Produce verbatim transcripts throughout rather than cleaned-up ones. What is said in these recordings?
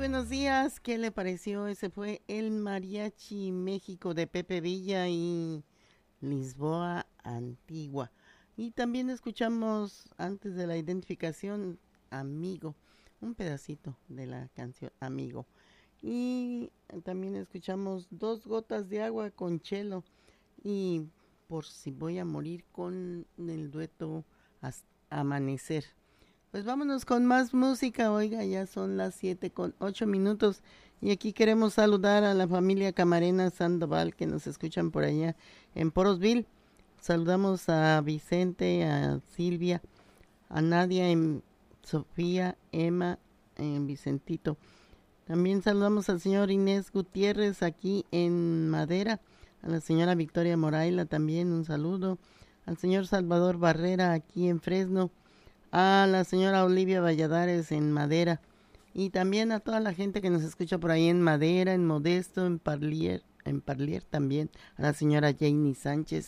buenos días. ¿Qué le pareció? Ese fue el Mariachi México de Pepe Villa y Lisboa Antigua. Y también escuchamos antes de la identificación Amigo, un pedacito de la canción Amigo. Y también escuchamos Dos gotas de agua con Chelo y Por si voy a morir con el dueto Amanecer. Pues vámonos con más música, oiga, ya son las siete con ocho minutos y aquí queremos saludar a la familia Camarena Sandoval que nos escuchan por allá en Porosville. Saludamos a Vicente, a Silvia, a Nadia, en Sofía, Emma, en Vicentito. También saludamos al señor Inés Gutiérrez aquí en Madera, a la señora Victoria Moraila también un saludo, al señor Salvador Barrera aquí en Fresno, a la señora Olivia Valladares en Madera y también a toda la gente que nos escucha por ahí en Madera, en Modesto, en Parlier, en Parlier también, a la señora Janie Sánchez.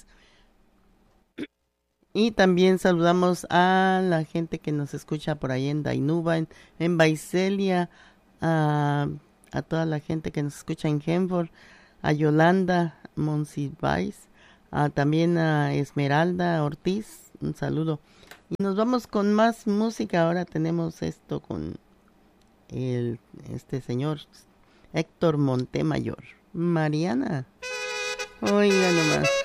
Y también saludamos a la gente que nos escucha por ahí en Dainuba, en, en Baicelia, a, a toda la gente que nos escucha en Genford, a Yolanda Monsiváis, a, también a Esmeralda Ortiz, un saludo. Y nos vamos con más música. Ahora tenemos esto con el este señor Héctor Montemayor. Mariana. Oiga nomás.